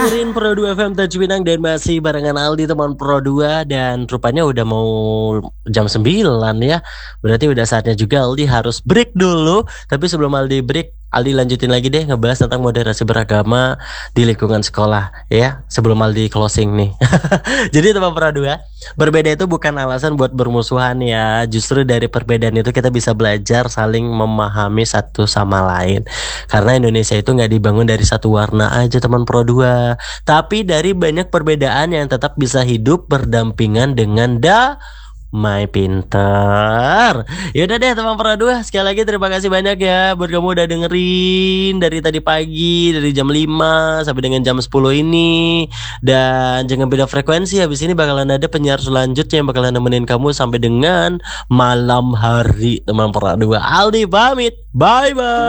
Dengerin Pro 2 FM Tanjung dan masih barengan Aldi teman Pro 2 dan rupanya udah mau jam 9 ya. Berarti udah saatnya juga Aldi harus break dulu. Tapi sebelum Aldi break, Aldi lanjutin lagi deh ngebahas tentang moderasi beragama di lingkungan sekolah ya. Sebelum Aldi closing nih. Jadi teman Pro 2, berbeda itu bukan alasan buat bermusuhan ya. Justru dari perbedaan itu kita bisa belajar saling memahami satu sama lain. Karena Indonesia itu nggak dibangun dari satu warna aja teman Pro 2, tapi dari banyak perbedaan yang tetap bisa hidup berdampingan dengan damai. Pinter. Yaudah deh teman Pro 2, sekali lagi terima kasih banyak ya buat kamu udah dengerin dari tadi pagi, dari jam 5 sampai dengan jam 10 ini. Dan jangan beda frekuensi, habis ini bakalan ada penyiar selanjutnya yang bakalan nemenin kamu sampai dengan malam hari teman Pro 2. Aldi pamit. Bye bye.